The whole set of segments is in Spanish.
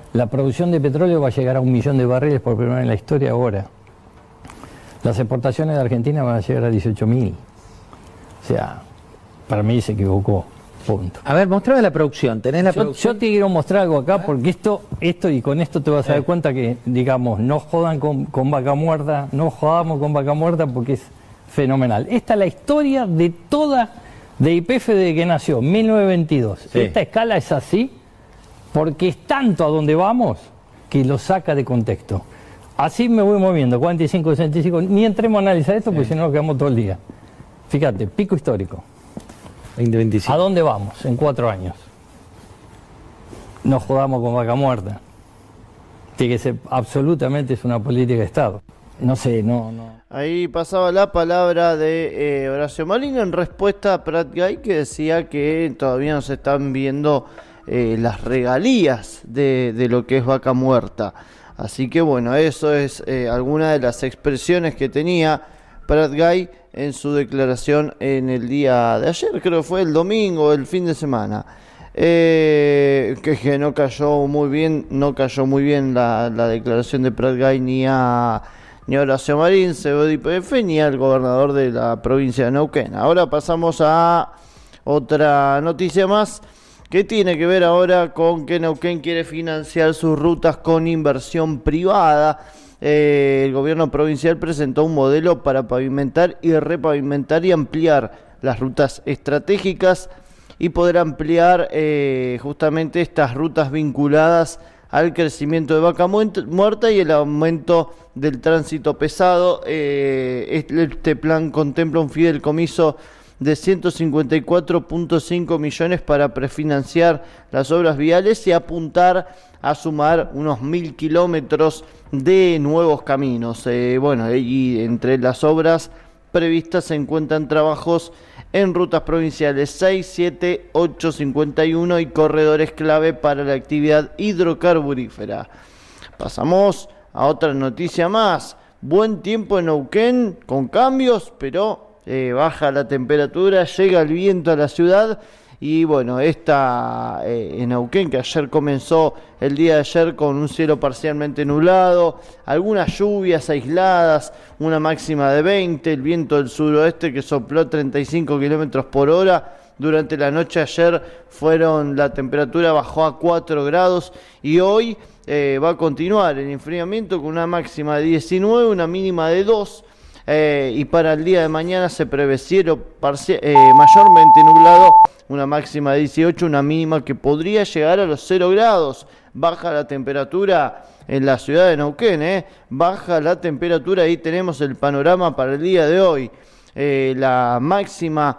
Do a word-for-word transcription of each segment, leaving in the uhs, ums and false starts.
La producción de petróleo va a llegar a un millón de barriles por primera vez en la historia ahora. Las exportaciones de Argentina van a llegar a dieciocho mil. O sea, para mí se equivocó. Punto. A ver, mostrame la producción. ¿Tenés la yo, producción? Yo te quiero mostrar algo acá, porque esto, esto y con esto te vas a dar cuenta que, digamos, no jodan con, con vaca muerta, no jodamos con vaca muerta porque es fenomenal. Esta es la historia de toda, de Y P F desde que nació, mil novecientos veintidós. Sí. Esta escala es así porque es tanto a donde vamos que lo saca de contexto. Así me voy moviendo, cuarenta y cinco, sesenta y cinco, ni entremos a analizar esto, sí, porque si no nos quedamos todo el día. Fíjate, pico histórico. veinte veinticinco. ¿A dónde vamos en cuatro años? No jodamos con vaca muerta. Tiene que ser, absolutamente es una política de Estado. No sé, no, no. Ahí pasaba la palabra de eh, Horacio Marín en respuesta a Prat Gay, que decía que todavía no se están viendo eh, las regalías de, de lo que es vaca muerta. Así que bueno, eso es eh, alguna de las expresiones que tenía Prat Gay en su declaración en el día de ayer, creo que fue el domingo, el fin de semana. Eh, que, que no cayó muy bien, no cayó muy bien la, la declaración de Prat Gay ni a, ni a Horacio Marín, C E O de Y P F, ni al gobernador de la provincia de Neuquén. Ahora pasamos a otra noticia más, que tiene que ver ahora con que Neuquén quiere financiar sus rutas con inversión privada. Eh, el gobierno provincial presentó un modelo para pavimentar y repavimentar y ampliar las rutas estratégicas y poder ampliar eh, justamente estas rutas vinculadas al crecimiento de vaca muerta y el aumento del tránsito pesado. Eh, este plan contempla un fideicomiso de ciento cincuenta y cuatro punto cinco millones para prefinanciar las obras viales y apuntar a sumar unos mil kilómetros de nuevos caminos. Eh, bueno, y entre las obras previstas se encuentran trabajos en rutas provinciales seis, siete, ocho, cincuenta y uno y corredores clave para la actividad hidrocarburífera. Pasamos a otra noticia más. Buen tiempo en Neuquén con cambios, pero eh, baja la temperatura, llega el viento a la ciudad. Y bueno, esta eh, en Neuquén, que ayer comenzó el día de ayer con un cielo parcialmente nublado, algunas lluvias aisladas, una máxima de veinte, el viento del suroeste que sopló treinta y cinco kilómetros por hora. Durante la noche ayer fueron, la temperatura bajó a cuatro grados y hoy eh, va a continuar el enfriamiento con una máxima de diecinueve, una mínima de dos. Eh, y para el día de mañana se prevé cielo eh, mayormente nublado, una máxima de dieciocho, una mínima que podría llegar a los cero grados. Baja la temperatura en la ciudad de Neuquén, eh. baja la temperatura, ahí tenemos el panorama para el día de hoy. Eh, la máxima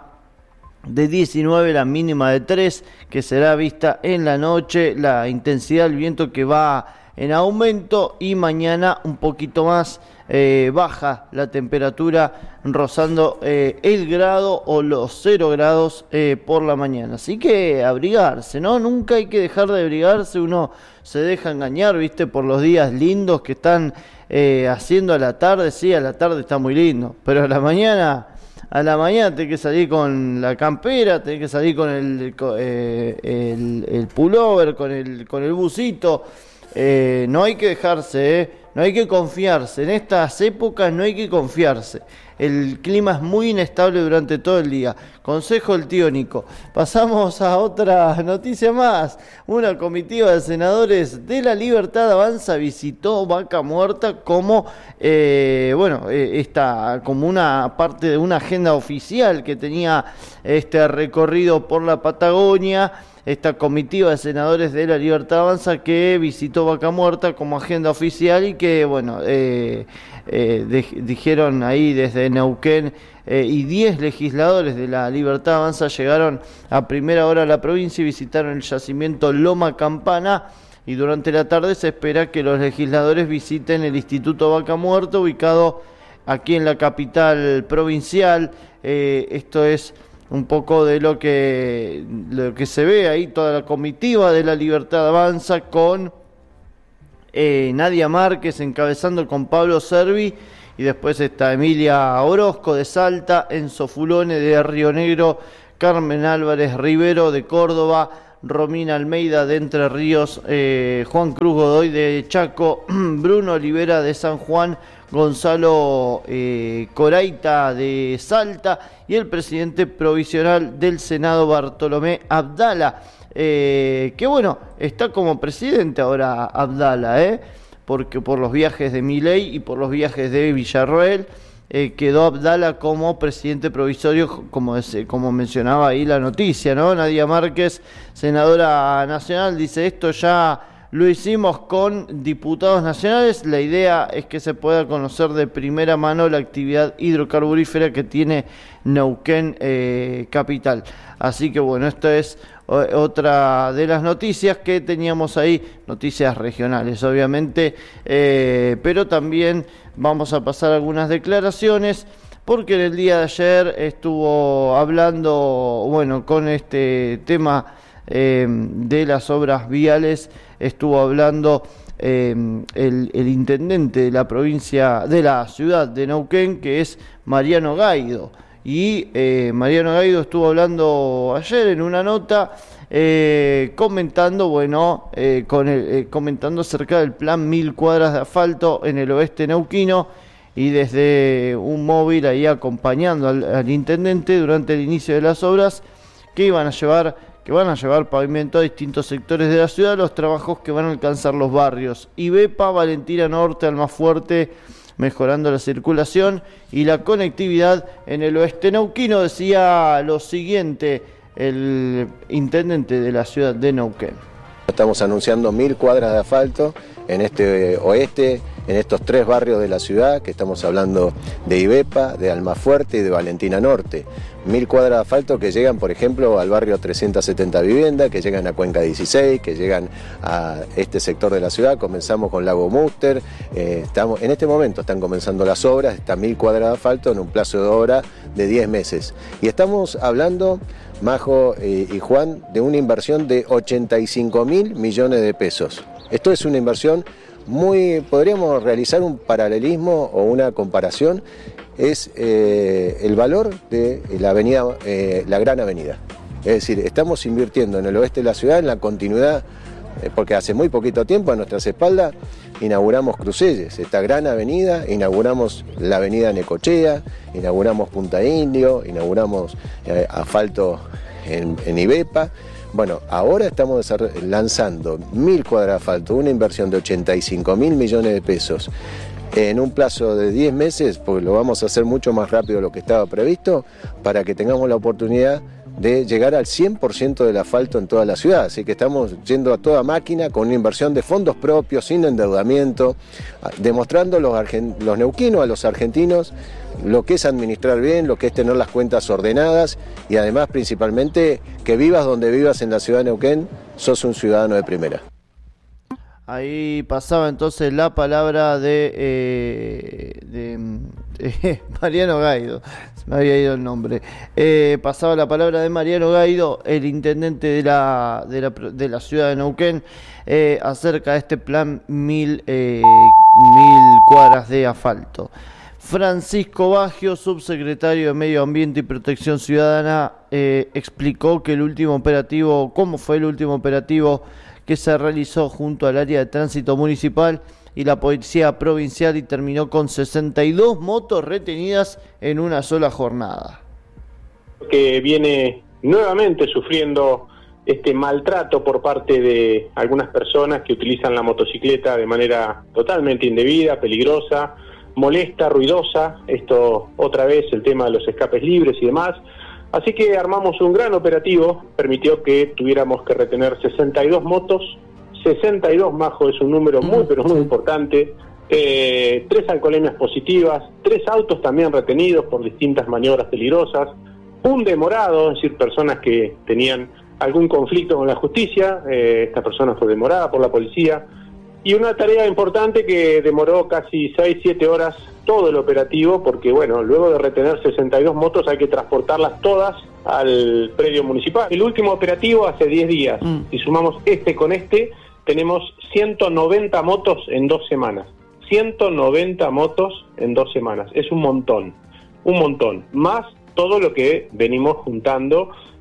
de diecinueve, la mínima de tres, que será vista en la noche, la intensidad del viento que va en aumento y mañana un poquito más eh, baja la temperatura, rozando eh, el grado o los cero grados eh, por la mañana. Así que abrigarse, ¿no? Nunca hay que dejar de abrigarse, uno se deja engañar, ¿viste? Por los días lindos que están eh, haciendo a la tarde. Sí, a la tarde está muy lindo, pero a la mañana... A la mañana tenés que salir con la campera, tenés que salir con el, eh, el, el pullover, con el, con el busito. Eh, no hay que dejarse, eh, no hay que confiarse. En estas épocas no hay que confiarse. El clima es muy inestable durante todo el día. Consejo del tío Nico. Pasamos a otra noticia más. Una comitiva de senadores de La Libertad Avanza visitó Vaca Muerta como, eh, bueno, eh, esta, como una parte de una agenda oficial que tenía este recorrido por la Patagonia. Esta comitiva de senadores de La Libertad Avanza que visitó Vaca Muerta como agenda oficial y que, bueno, eh, eh, de, dijeron ahí desde Neuquén eh, y diez legisladores de La Libertad Avanza llegaron a primera hora a la provincia y visitaron el yacimiento Loma Campana. Y durante la tarde se espera que los legisladores visiten el Instituto Vaca Muerta, ubicado aquí en la capital provincial. Eh, esto es un poco de lo que, lo que se ve ahí, toda la comitiva de La Libertad Avanza con eh, Nadia Márquez encabezando con Pablo Servi, y después está Emilia Orozco de Salta, Enzo Fulone de Río Negro, Carmen Álvarez Rivero de Córdoba, Romina Almeida de Entre Ríos, eh, Juan Cruz Godoy de Chaco, Bruno Olivera de San Juan, Gonzalo eh, Coraita de Salta y el presidente provisional del Senado, Bartolomé Abdala, eh, que bueno, está como presidente ahora Abdala, eh, porque por los viajes de Milei y por los viajes de Villarroel, eh, quedó Abdala como presidente provisorio, como, como mencionaba ahí la noticia, ¿no? Nadia Márquez, senadora nacional, dice: esto ya lo hicimos con diputados nacionales. La idea es que se pueda conocer de primera mano la actividad hidrocarburífera que tiene Neuquén eh, capital. Así que bueno, esta es otra de las noticias que teníamos ahí, noticias regionales obviamente, eh, pero también vamos a pasar algunas declaraciones, porque en el día de ayer estuvo hablando, bueno, con este tema eh, de las obras viales, estuvo hablando eh, el, el intendente de la provincia, de la ciudad de Neuquén, que es Mariano Gaido. Y eh, Mariano Gaido estuvo hablando ayer en una nota, eh, comentando, bueno, eh, con el, eh, comentando acerca del plan Mil Cuadras de Asfalto en el oeste neuquino, y desde un móvil ahí acompañando al, al intendente durante el inicio de las obras que iban a llevar que van a llevar pavimento a distintos sectores de la ciudad, los trabajos que van a alcanzar los barrios Ibepa, Valentina Norte, Almafuerte, mejorando la circulación y la conectividad en el oeste neuquino. Decía lo siguiente el intendente de la ciudad de Neuquén: estamos anunciando mil cuadras de asfalto en este oeste, en estos tres barrios de la ciudad, que estamos hablando de Ibepa, de Almafuerte y de Valentina Norte. Mil cuadras de asfalto que llegan, por ejemplo, al barrio trescientas setenta Vivienda, que llegan a Cuenca dieciséis, que llegan a este sector de la ciudad. Comenzamos con Lago Muster, eh, estamos, en este momento están comenzando las obras, está mil cuadras de asfalto en un plazo de obra de diez meses. Y estamos hablando, Majo eh, y Juan, de una inversión de ochenta y cinco mil millones de pesos. Esto es una inversión muy, podríamos realizar un paralelismo o una comparación, es eh, el valor de la avenida, eh, la Gran Avenida. Es decir, estamos invirtiendo en el oeste de la ciudad, en la continuidad, eh, porque hace muy poquito tiempo a nuestras espaldas inauguramos Crucelles, esta gran avenida, inauguramos la avenida Necochea, inauguramos Punta Indio, inauguramos eh, asfalto en, en Ibepa. Bueno, ahora estamos lanzando mil cuadras de asfalto, una inversión de ochenta y cinco mil millones de pesos en un plazo de diez meses, porque lo vamos a hacer mucho más rápido de lo que estaba previsto, para que tengamos la oportunidad de llegar al cien por ciento del asfalto en toda la ciudad. Así que estamos yendo a toda máquina con una inversión de fondos propios, sin endeudamiento, demostrando los, los neuquinos, a los argentinos, lo que es administrar bien, lo que es tener las cuentas ordenadas, y además principalmente que vivas donde vivas en la ciudad de Neuquén, sos un ciudadano de primera. Ahí pasaba entonces la palabra de, eh, de eh, Mariano Gaido, se me había ido el nombre, eh, pasaba la palabra de Mariano Gaido, el intendente de la, de la, de la ciudad de Neuquén, eh, acerca de este plan mil, eh, mil cuadras de asfalto. Francisco Baggio, subsecretario de Medio Ambiente y Protección Ciudadana, eh, explicó que el último operativo, cómo fue el último operativo que se realizó junto al área de tránsito municipal y la policía provincial, y terminó con sesenta y dos motos retenidas en una sola jornada. Que viene nuevamente sufriendo este maltrato por parte de algunas personas que utilizan la motocicleta de manera totalmente indebida, peligrosa, molesta, ruidosa. Esto otra vez el tema de los escapes libres y demás. Así que armamos un gran operativo, permitió que tuviéramos que retener sesenta y dos motos, sesenta y dos, Majo, es un número muy pero muy importante, eh, tres alcoholemias positivas, tres autos también retenidos por distintas maniobras peligrosas, un demorado, es decir, personas que tenían algún conflicto con la justicia, eh, esta persona fue demorada por la policía, y una tarea importante que demoró casi seis siete horas todo el operativo, porque bueno, luego de retener sesenta y dos motos hay que transportarlas todas al predio municipal. El último operativo hace diez días, mm. si sumamos este con este, tenemos ciento noventa motos en dos semanas. ciento noventa motos en dos semanas, es un montón, un montón, más todo lo que venimos juntando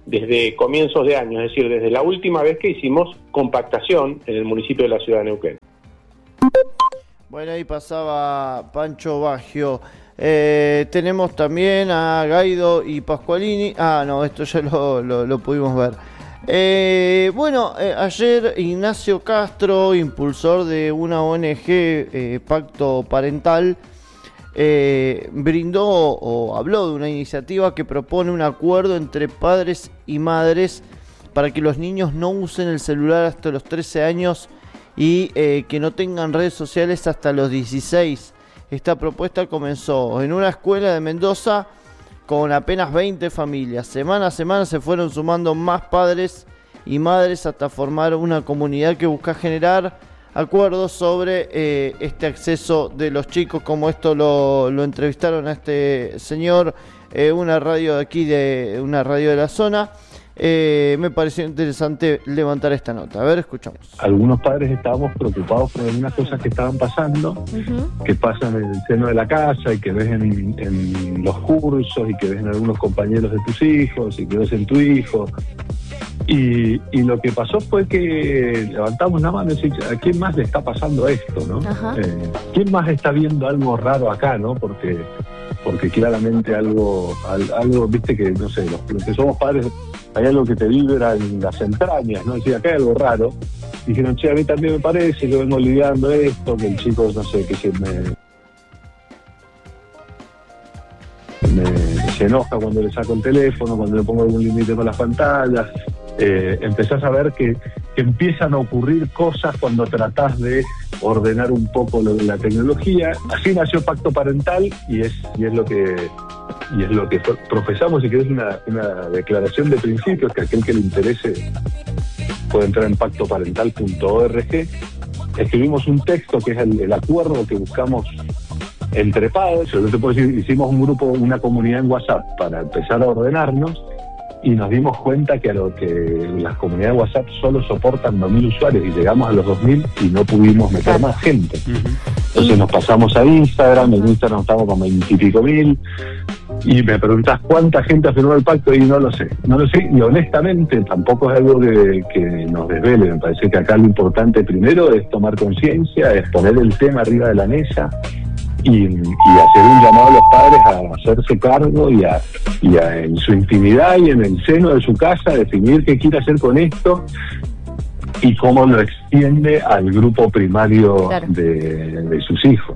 desde comienzos de año, es decir, desde la última vez que hicimos compactación en el municipio de la ciudad de Neuquén. Bueno, ahí pasaba Pancho Baggio. Eh, tenemos también a Gaido y Pascualini. Ah, no, esto ya lo, lo, lo pudimos ver. Eh, bueno, eh, ayer Ignacio Castro, impulsor de una O N G, eh, Pacto Parental, eh, brindó o habló de una iniciativa que propone un acuerdo entre padres y madres para que los niños no usen el celular hasta los trece años y eh, que no tengan redes sociales hasta los dieciséis. Esta propuesta comenzó en una escuela de Mendoza con apenas veinte familias. Semana a semana se fueron sumando más padres y madres hasta formar una comunidad que busca generar acuerdos sobre eh, este acceso de los chicos, como esto lo, lo entrevistaron a este señor, eh, una radio de aquí, de una radio de la zona. Eh, me pareció interesante levantar esta nota. A ver, escuchamos. Algunos padres estábamos preocupados por algunas cosas que estaban pasando, uh-huh. que pasan en el seno de la casa y que ves en, en los cursos y que ves en algunos compañeros de tus hijos y que ves en tu hijo. Y, y lo que pasó fue que levantamos la mano y decimos, ¿a quién más le está pasando esto, no? Eh, ¿Quién más está viendo algo raro acá, no? Porque porque claramente algo, algo, viste que, no sé, los, los que somos padres, hay algo que te vibra en las entrañas, ¿no? Decía, acá hay algo raro. Dijeron, che, a mí también me parece, yo vengo lidiando esto, que el chico, no sé, que se me... Me, se enoja cuando le saco el teléfono, cuando le pongo algún límite con las pantallas. Eh, empezás a ver que, que empiezan a ocurrir cosas cuando tratás de ordenar un poco lo de la tecnología. Así nació Pacto Parental y es, y es lo que y es lo que profesamos, y que es una, una declaración de principios que aquel que le interese puede entrar en pacto parental punto org. Escribimos un texto que es el, el acuerdo que buscamos entre padres. Yo te puedo decir, hicimos un grupo, una comunidad en WhatsApp para empezar a ordenarnos, y nos dimos cuenta que a lo que las comunidades de WhatsApp solo soportan dos mil usuarios, y llegamos a los dos mil y no pudimos meter más gente. Uh-huh. Entonces nos pasamos a Instagram, en Instagram estamos con veintipico mil, y me preguntás cuánta gente ha firmado el pacto y no lo sé, no lo sé, y honestamente tampoco es algo que, que nos desvele. Me parece que acá lo importante primero es tomar conciencia, es poner el tema arriba de la mesa, Y, y hacer un llamado a los padres a hacerse cargo y, a, y a, en su intimidad y en el seno de su casa, definir qué quiere hacer con esto y cómo lo extiende al grupo primario, claro, de, de sus hijos.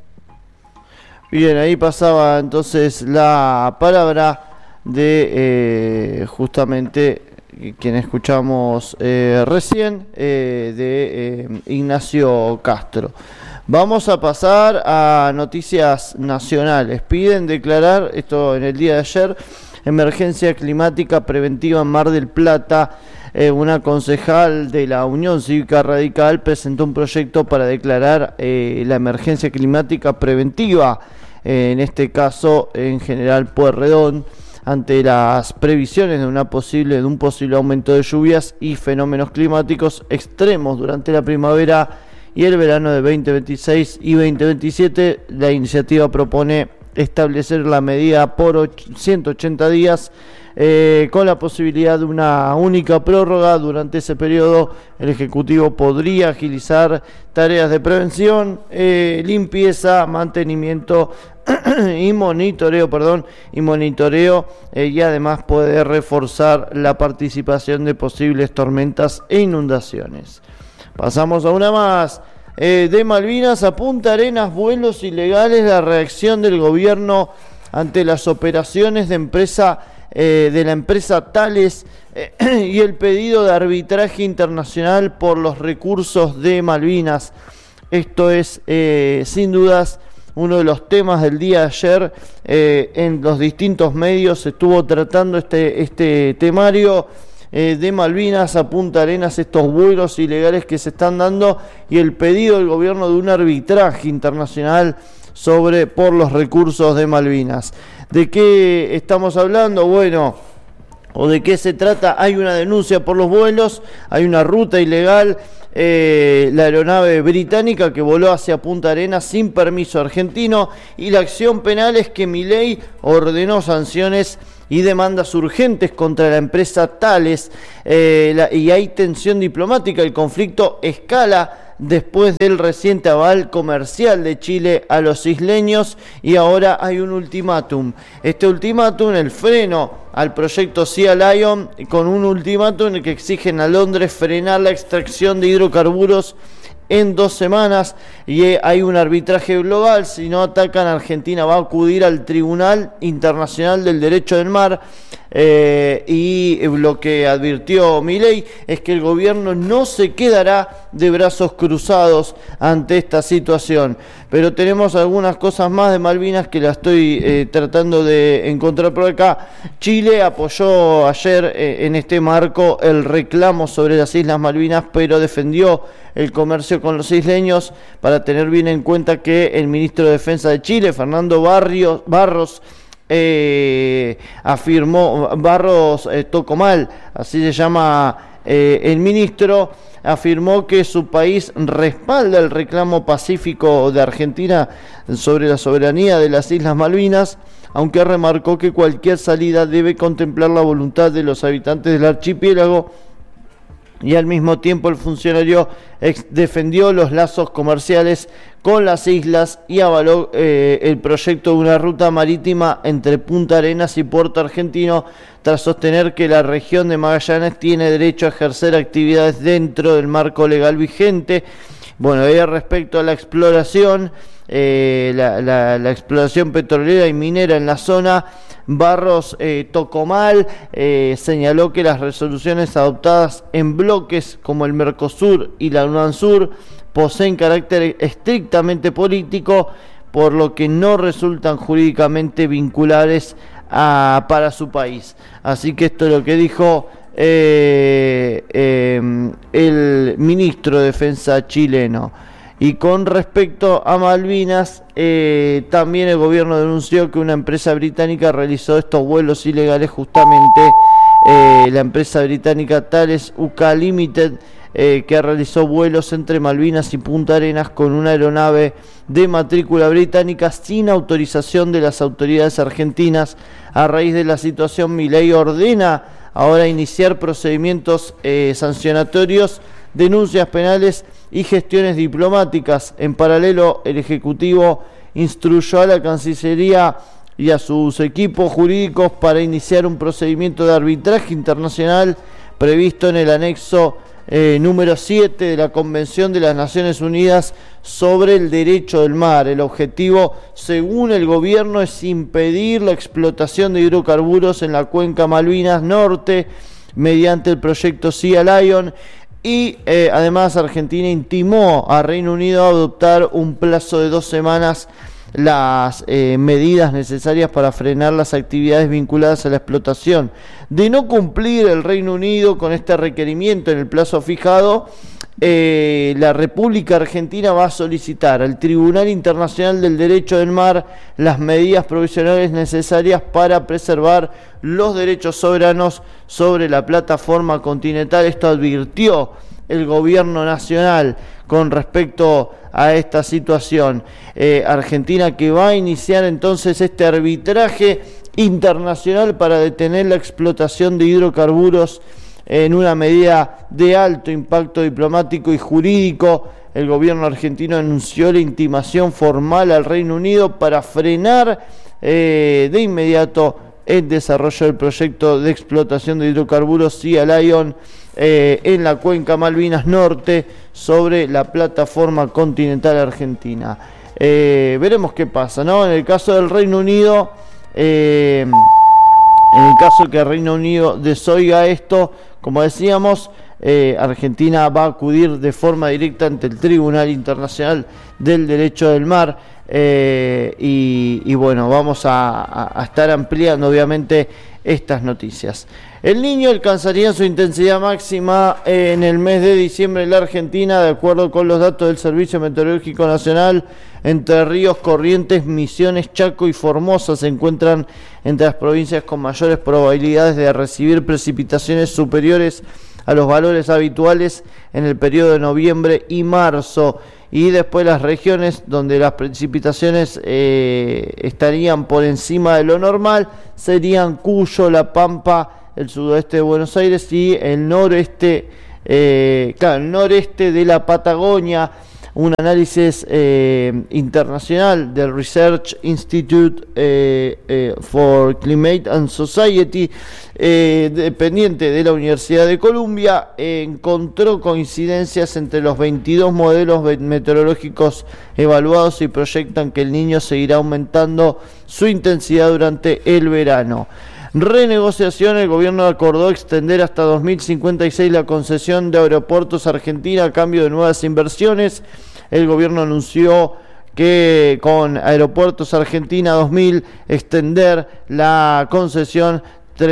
Bien, ahí pasaba entonces la palabra de eh, justamente quien escuchamos eh, recién, eh, de eh, Ignacio Castro. Vamos a pasar a noticias nacionales. Piden declarar, esto en el día de ayer, emergencia climática preventiva en Mar del Plata. Eh, una concejal de la Unión Cívica Radical presentó un proyecto para declarar eh, la emergencia climática preventiva, eh, en este caso en General Pueyrredón, ante las previsiones de una posible de un posible aumento de lluvias y fenómenos climáticos extremos durante la primavera y el verano de veinte veintiséis y veinte veintisiete. La iniciativa propone establecer la medida por ciento ochenta días, eh, con la posibilidad de una única prórroga. Durante ese periodo el Ejecutivo podría agilizar tareas de prevención, eh, limpieza, mantenimiento y monitoreo, perdón, y monitoreo, eh, y además puede reforzar la participación de posibles tormentas e inundaciones. Pasamos a una más. Eh, de Malvinas a Punta Arenas, vuelos ilegales, la reacción del gobierno ante las operaciones de empresa eh, de la empresa Thales eh, y el pedido de arbitraje internacional por los recursos de Malvinas. Esto es eh, sin dudas uno de los temas del día de ayer. Eh, en los distintos medios se estuvo tratando este, este temario. Eh, de Malvinas a Punta Arenas, estos vuelos ilegales que se están dando y el pedido del gobierno de un arbitraje internacional sobre por los recursos de Malvinas. ¿De qué estamos hablando? Bueno, ¿o de qué se trata? Hay una denuncia por los vuelos, hay una ruta ilegal, eh, la aeronave británica que voló hacia Punta Arenas sin permiso argentino, y la acción penal es que Milei ordenó sanciones y demandas urgentes contra la empresa Thales, eh, la, y hay tensión diplomática. El conflicto escala después del reciente aval comercial de Chile a los isleños, y ahora hay un ultimátum. Este ultimátum, el freno al proyecto Sea Lion, con un ultimátum en el que exigen a Londres frenar la extracción de hidrocarburos en dos semanas, y hay un arbitraje global. Si no atacan, Argentina va a acudir al Tribunal Internacional del Derecho del Mar, eh, y lo que advirtió Milei es que el gobierno no se quedará de brazos cruzados ante esta situación. Pero tenemos algunas cosas más de Malvinas que la estoy eh, tratando de encontrar por acá. Chile apoyó ayer eh, en este marco el reclamo sobre las Islas Malvinas, pero defendió el comercio con los isleños, para tener bien en cuenta que el ministro de Defensa de Chile, Fernando Barrios, Barros, eh, afirmó, Barros eh, Tocomal, así se llama eh, el ministro, afirmó que su país respalda el reclamo pacífico de Argentina sobre la soberanía de las Islas Malvinas, aunque remarcó que cualquier salida debe contemplar la voluntad de los habitantes del archipiélago. Y al mismo tiempo el funcionario ex defendió los lazos comerciales con las islas y avaló eh, el proyecto de una ruta marítima entre Punta Arenas y Puerto Argentino, tras sostener que la región de Magallanes tiene derecho a ejercer actividades dentro del marco legal vigente. Bueno, y respecto a la exploración, eh, la, la, la exploración petrolera y minera en la zona, Barros eh, Tocomal eh, señaló que las resoluciones adoptadas en bloques como el Mercosur y la UNASUR poseen carácter estrictamente político, por lo que no resultan jurídicamente vinculables a, para su país. Así que esto es lo que dijo eh, eh, el ministro de Defensa chileno. Y con respecto a Malvinas, eh, también el gobierno denunció que una empresa británica realizó estos vuelos ilegales justamente, eh, la empresa británica Thales U K Limited, eh, que realizó vuelos entre Malvinas y Punta Arenas con una aeronave de matrícula británica sin autorización de las autoridades argentinas. A raíz de la situación, Milei ordena ahora iniciar procedimientos eh, sancionatorios, denuncias penales y gestiones diplomáticas. En paralelo, el Ejecutivo instruyó a la Cancillería y a sus equipos jurídicos para iniciar un procedimiento de arbitraje internacional previsto en el anexo eh, número siete de la Convención de las Naciones Unidas sobre el Derecho del Mar. El objetivo, según el gobierno, es impedir la explotación de hidrocarburos en la cuenca Malvinas Norte mediante el proyecto Sea Lion. Y eh, además Argentina intimó a Reino Unido a adoptar un plazo de dos semanas las eh, medidas necesarias para frenar las actividades vinculadas a la explotación. De no cumplir el Reino Unido con este requerimiento en el plazo fijado, eh, la República Argentina va a solicitar al Tribunal Internacional del Derecho del Mar las medidas provisionales necesarias para preservar los derechos soberanos sobre la plataforma continental. Esto advirtió el gobierno nacional con respecto a esta situación. Eh, Argentina, que va a iniciar entonces este arbitraje internacional para detener la explotación de hidrocarburos en una medida de alto impacto diplomático y jurídico. El gobierno argentino anunció la intimación formal al Reino Unido para frenar eh, de inmediato el desarrollo del proyecto de explotación de hidrocarburos Sea Lion eh, en la cuenca Malvinas Norte sobre la plataforma continental argentina. Eh, veremos qué pasa, ¿no? En el caso del Reino Unido, eh, en el caso que el Reino Unido desoiga esto, como decíamos, eh, Argentina va a acudir de forma directa ante el Tribunal Internacional del Derecho del Mar. Eh, y, y bueno, vamos a, a, a estar ampliando obviamente estas noticias. El Niño alcanzaría su intensidad máxima en el mes de diciembre en la Argentina, de acuerdo con los datos del Servicio Meteorológico Nacional. Entre Ríos, Corrientes, Misiones, Chaco y Formosa se encuentran entre las provincias con mayores probabilidades de recibir precipitaciones superiores a los valores habituales en el periodo de noviembre y marzo. y después las regiones donde las precipitaciones eh, estarían por encima de lo normal serían Cuyo, La Pampa, el sudoeste de Buenos Aires y el noreste, eh, claro, el noreste de la Patagonia. Un análisis eh, internacional del Research Institute eh, eh, for Climate and Society, eh, dependiente de la Universidad de Columbia, eh, encontró coincidencias entre los veintidós modelos meteorológicos evaluados y proyectan que el Niño seguirá aumentando su intensidad durante el verano. Renegociación: el gobierno acordó extender hasta dos mil cincuenta y seis la concesión de Aeropuertos Argentina a cambio de nuevas inversiones. El gobierno anunció que con Aeropuertos Argentina dos mil extender la concesión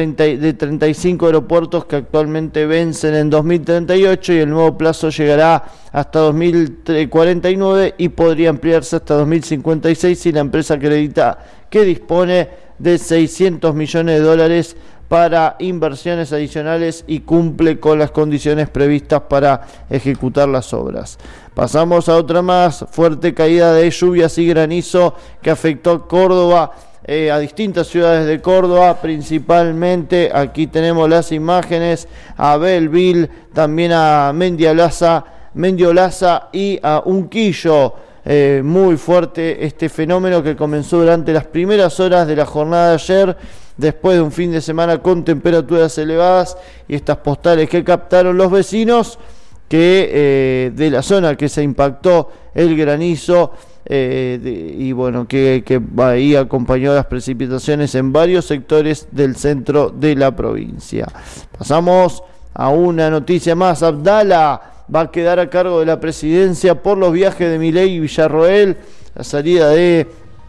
de treinta y cinco aeropuertos que actualmente vencen en dos mil treinta y ocho, y el nuevo plazo llegará hasta dos mil cuarenta y nueve y podría ampliarse hasta dos mil cincuenta y seis si la empresa acredita que dispone de seiscientos millones de dólares para inversiones adicionales y cumple con las condiciones previstas para ejecutar las obras. Pasamos a otra más: fuerte caída de lluvias y granizo que afectó a Córdoba, eh, a distintas ciudades de Córdoba, principalmente, aquí tenemos las imágenes, a Belleville, también a Mendiolaza, Mendiolaza y a Unquillo. Eh, muy fuerte este fenómeno que comenzó durante las primeras horas de la jornada de ayer, después de un fin de semana con temperaturas elevadas, y estas postales que captaron los vecinos que eh, de la zona que se impactó el granizo, eh, de, y bueno, que, que ahí acompañó las precipitaciones en varios sectores del centro de la provincia. Pasamos a una noticia más. Abdala va a quedar a cargo de la presidencia por los viajes de Milei y Villarroel. La salida de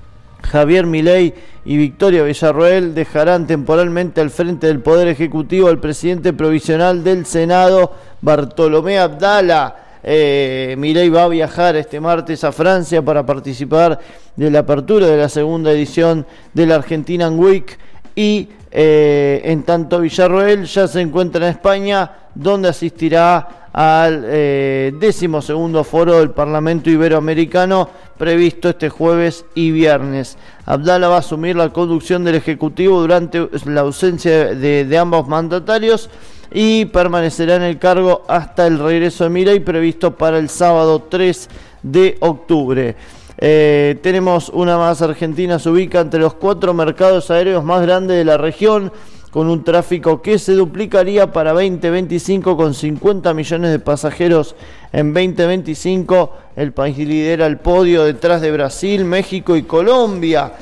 Javier Milei y Victoria Villarroel dejarán temporalmente al frente del Poder Ejecutivo al presidente provisional del Senado, Bartolomé Abdala. Eh, Milei va a viajar este martes a Francia para participar de la apertura de la segunda edición de la Argentinian Week, y eh, en tanto Villarroel ya se encuentra en España, donde asistirá al eh, décimo segundo foro del Parlamento Iberoamericano previsto este jueves y viernes. Abdala va a asumir la conducción del Ejecutivo durante la ausencia de, de ambos mandatarios y permanecerá en el cargo hasta el regreso de Milei, previsto para el sábado tres de octubre. Eh, tenemos una más. Argentina se ubica entre los cuatro mercados aéreos más grandes de la región, con un tráfico que se duplicaría para veinte veinticinco con cincuenta millones de pasajeros en veinte veinticinco. El país lidera el podio detrás de Brasil, México y Colombia.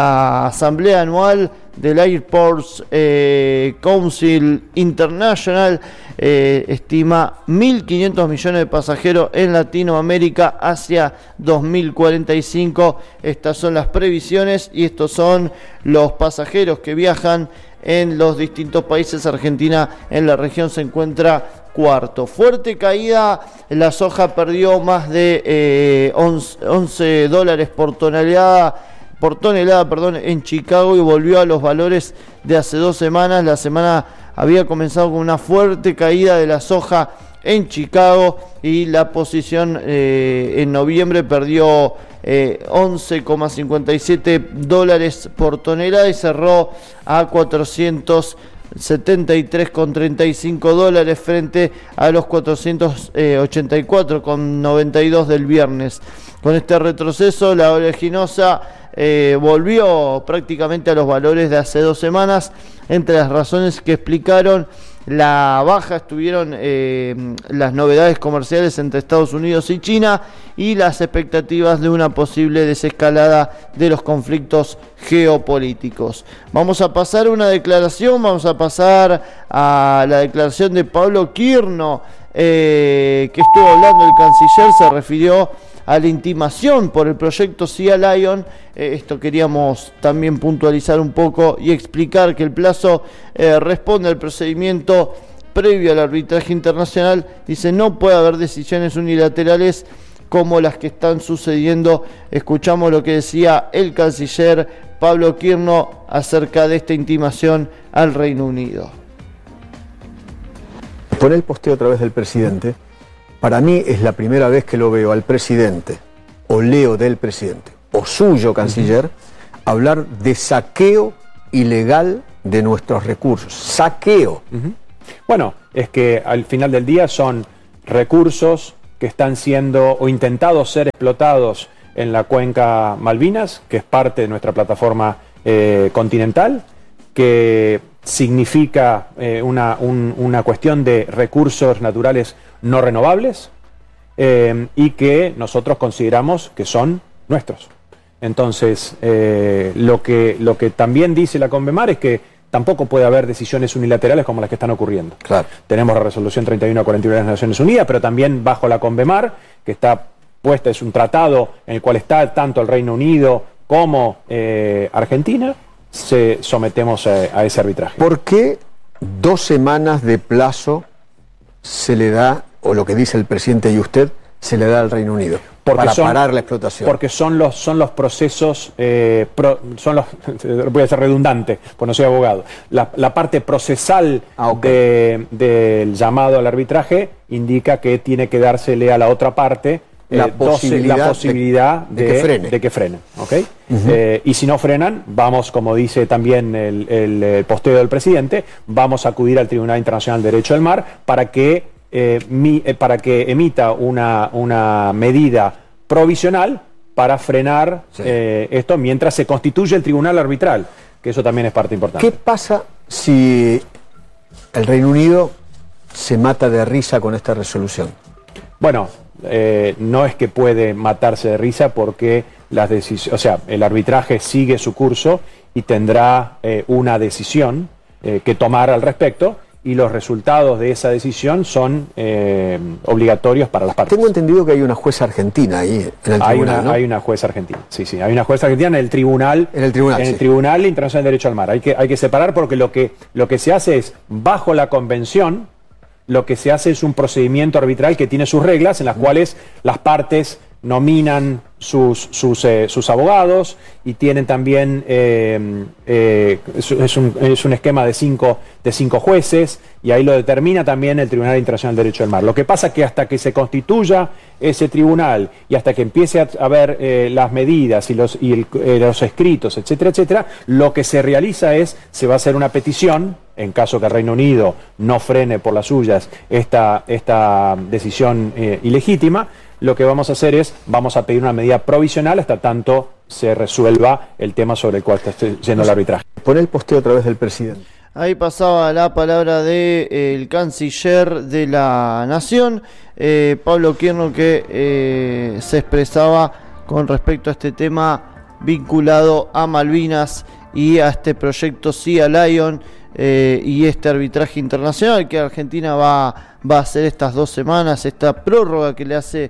La asamblea anual del Airports eh, Council International eh, estima mil quinientos millones de pasajeros en Latinoamérica hacia dos mil cuarenta y cinco. Estas son las previsiones y estos son los pasajeros que viajan en los distintos países. Argentina en la región se encuentra cuarto. Fuerte caída: la soja perdió más de eh, once dólares por tonelada por tonelada perdón, en Chicago, y volvió a los valores de hace dos semanas. La semana había comenzado con una fuerte caída de la soja en Chicago, y la posición eh, en noviembre perdió eh, once coma cincuenta y siete dólares por tonelada y cerró a cuatrocientos setenta y tres coma treinta y cinco dólares frente a los cuatrocientos ochenta y cuatro coma noventa y dos del viernes. Con este retroceso, la oleaginosa eh, volvió prácticamente a los valores de hace dos semanas. Entre las razones que explicaron la baja estuvieron eh, las novedades comerciales entre Estados Unidos y China y las expectativas de una posible desescalada de los conflictos geopolíticos. Vamos a pasar a una declaración, vamos a pasar a la declaración de Pablo Quirno, eh, que estuvo hablando el canciller, se refirió a la intimación por el proyecto Sea Lion. Eh, esto queríamos también puntualizar un poco y explicar que el plazo eh, responde al procedimiento previo al arbitraje internacional. Dice, no puede haber decisiones unilaterales como las que están sucediendo. Escuchamos lo que decía el canciller Pablo Quirno acerca de esta intimación al Reino Unido. Por el posteo a través del presidente, Para mí es la primera vez que lo veo al presidente, o leo del presidente, o suyo canciller, uh-huh. hablar de saqueo ilegal de nuestros recursos. Saqueo. Uh-huh. Bueno, es que al final del día son recursos que están siendo o intentados ser explotados en la cuenca Malvinas, que es parte de nuestra plataforma eh, continental, que significa eh, una, un, una cuestión de recursos naturales no renovables eh, y que nosotros consideramos que son nuestros. Entonces, eh, lo que, lo que también dice la Convemar es que tampoco puede haber decisiones unilaterales como las que están ocurriendo. Claro. Tenemos la resolución treinta y uno cuarenta y uno de las Naciones Unidas, pero también bajo la Convemar, que está puesta, es un tratado en el cual está tanto el Reino Unido como eh, Argentina, se sometemos a, a ese arbitraje. ¿Por qué dos semanas de plazo se le da, o lo que dice el presidente y usted, se le da al Reino Unido? Porque para son, parar la explotación. Porque son los, son los procesos, eh, pro, son los, voy a ser redundante, pues no soy abogado, la, la parte procesal ah, okay. de, del llamado al arbitraje indica que tiene que dársele a la otra parte la, eh, posibilidad, doce, la posibilidad de, de, de que frenen. De que frenen ¿okay? uh-huh. eh, y si no frenan, vamos, como dice también el, el, el posteo del presidente, vamos a acudir al Tribunal Internacional de Derecho del Mar para que Eh, mi, eh, para que emita una, una medida provisional para frenar sí. eh, esto mientras se constituye el tribunal arbitral, que eso también es parte importante. ¿Qué pasa si el Reino Unido se mata de risa con esta resolución? Bueno, eh, no es que puede matarse de risa porque las decisiones, o sea, el arbitraje sigue su curso y tendrá eh, una decisión eh, que tomar al respecto. Y los resultados de esa decisión son eh, obligatorios para las partes. Tengo entendido que hay una jueza argentina ahí en el tribunal, hay una, ¿no? Hay una jueza argentina, sí, sí. Hay una jueza argentina en el tribunal, en el tribunal, en sí. el Tribunal Internacional de Derecho al Mar. Hay que, hay que separar porque lo que, lo que se hace es, bajo la convención, lo que se hace es un procedimiento arbitral que tiene sus reglas en las cuales las partes nominan sus, sus, eh, sus abogados y tienen también, eh, eh, es, es, un, es un esquema de cinco, de cinco jueces y ahí lo determina también el Tribunal Internacional de Derecho del Mar. Lo que pasa es que hasta que se constituya ese tribunal y hasta que empiece a, a ver eh, las medidas y, los, y el, eh, los escritos, etcétera, etcétera, lo que se realiza es, se va a hacer una petición, en caso que el Reino Unido no frene por las suyas esta, esta decisión eh, ilegítima. Lo que vamos a hacer es, vamos a pedir una medida provisional hasta tanto se resuelva el tema sobre el cual está yendo el arbitraje. Pon el posteo otra vez del presidente. Ahí pasaba la palabra del de, canciller de la Nación, eh, Pablo Kierno, que eh, se expresaba con respecto a este tema vinculado a Malvinas y a este proyecto Sea Lion eh, y este arbitraje internacional que Argentina va, va a hacer estas dos semanas, esta prórroga que le hace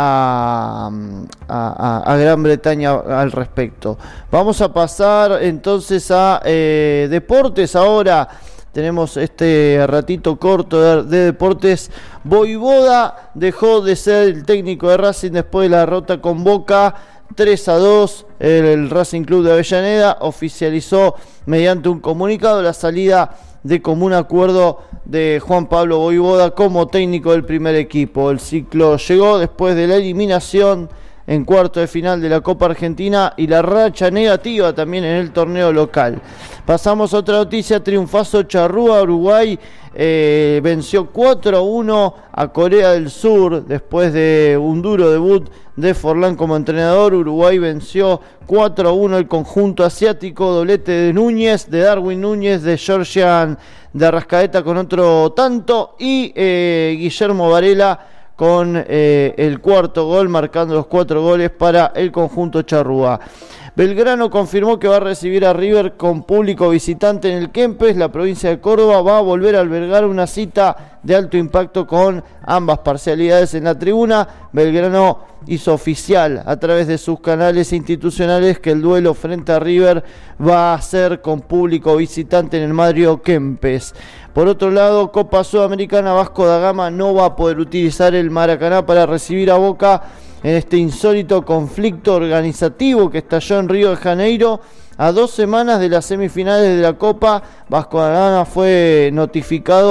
A, a, a Gran Bretaña al respecto. Vamos a pasar entonces a eh, deportes. Ahora tenemos este ratito corto de, de deportes. Vojvoda dejó de ser el técnico de Racing después de la derrota con Boca tres a dos. El, el Racing Club de Avellaneda oficializó mediante un comunicado la salida de común acuerdo de Juan Pablo Vojvoda como técnico del primer equipo. El ciclo llegó después de la eliminación en cuarto de final de la Copa Argentina y la racha negativa también en el torneo local. Pasamos a otra noticia, triunfazo Charrúa. Uruguay eh, venció cuatro a uno a Corea del Sur después de un duro debut de Forlán como entrenador. Uruguay venció cuatro a uno el conjunto asiático, doblete de Núñez, de Darwin Núñez, de Georgian de Arrascaeta con otro tanto y eh, Guillermo Varela con eh, el cuarto gol, marcando los cuatro goles para el conjunto charrúa. Belgrano confirmó que va a recibir a River con público visitante en el Kempes. La provincia de Córdoba va a volver a albergar una cita de alto impacto con ambas parcialidades en la tribuna. Belgrano hizo oficial a través de sus canales institucionales que el duelo frente a River va a ser con público visitante en el Madrio Kempes. Por otro lado, Copa Sudamericana, Vasco da Gama no va a poder utilizar el Maracaná para recibir a Boca en este insólito conflicto organizativo que estalló en Río de Janeiro. A dos semanas de las semifinales de la Copa, Vasco da Gama fue notificado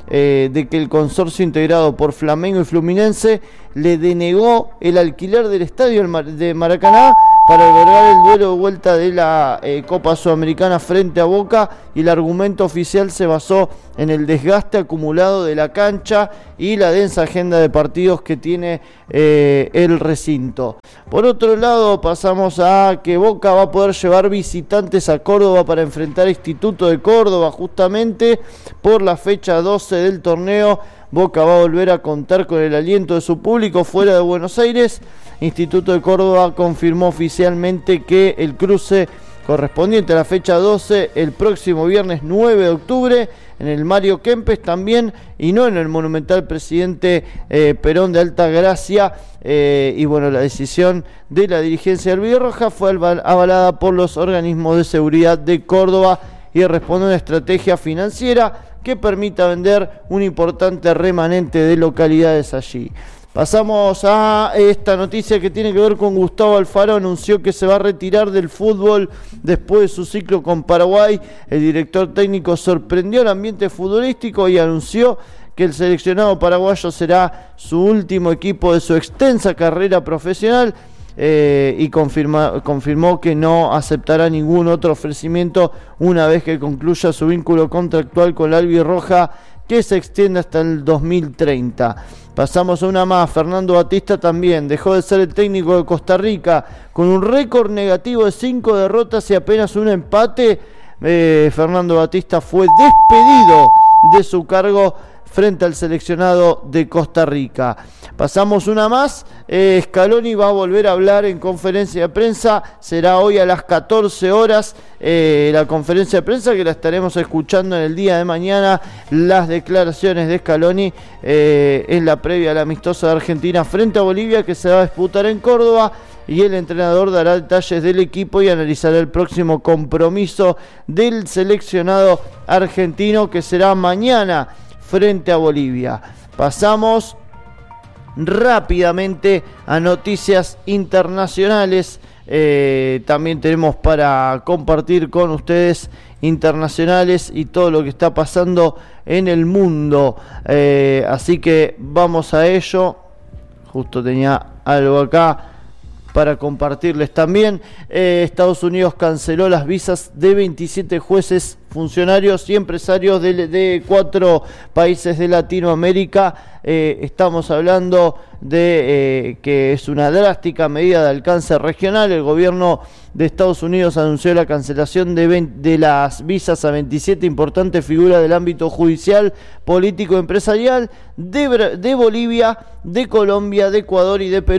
eh, de que el consorcio integrado por Flamengo y Fluminense le denegó el alquiler del estadio de Maracaná para albergar el duelo de vuelta de la eh, Copa Sudamericana frente a Boca, y el argumento oficial se basó en el desgaste acumulado de la cancha y la densa agenda de partidos que tiene eh, el recinto. Por otro lado, pasamos a que Boca va a poder llevar visitantes a Córdoba para enfrentar a Instituto de Córdoba, justamente por la fecha doce del torneo. Boca va a volver a contar con el aliento de su público fuera de Buenos Aires. Instituto de Córdoba confirmó oficialmente que el cruce correspondiente a la fecha doce, el próximo viernes nueve de octubre, en el Mario Kempes también, y no en el Monumental Presidente eh, Perón de Altagracia. Eh, y bueno, la decisión de la dirigencia albirroja fue avalada por los organismos de seguridad de Córdoba y responde a una estrategia financiera que permita vender un importante remanente de localidades allí. Pasamos a esta noticia que tiene que ver con Gustavo Alfaro. Anunció que se va a retirar del fútbol después de su ciclo con Paraguay. El director técnico sorprendió al ambiente futbolístico y anunció que el seleccionado paraguayo será su último equipo de su extensa carrera profesional. Eh, y confirma, confirmó que no aceptará ningún otro ofrecimiento una vez que concluya su vínculo contractual con la albirroja, que se extiende hasta el dos mil treinta. Pasamos a una más. Fernando Batista también dejó de ser el técnico de Costa Rica con un récord negativo de cinco derrotas y apenas un empate. Eh, Fernando Batista fue despedido de su cargo frente al seleccionado de Costa Rica. Pasamos una más. eh, Scaloni va a volver a hablar en conferencia de prensa, será hoy a las catorce horas, eh, la conferencia de prensa que la estaremos escuchando en el día de mañana, las declaraciones de Scaloni eh, en la previa a la amistosa de Argentina frente a Bolivia, que se va a disputar en Córdoba, y el entrenador dará detalles del equipo y analizará el próximo compromiso del seleccionado argentino, que será mañana frente a Bolivia. Pasamos rápidamente a noticias internacionales. Eh, también tenemos para compartir con ustedes internacionales y todo lo que está pasando en el mundo. Eh, así que vamos a ello. Justo tenía algo acá para compartirles también. eh, Estados Unidos canceló las visas de veintisiete jueces, funcionarios y empresarios de, de cuatro países de Latinoamérica. Eh, estamos hablando de eh, que es una drástica medida de alcance regional. El gobierno de Estados Unidos anunció la cancelación de, de las visas a veintisiete importantes figuras del ámbito judicial, político, empresarial de, de Bolivia, de Colombia, de Ecuador y de Perú.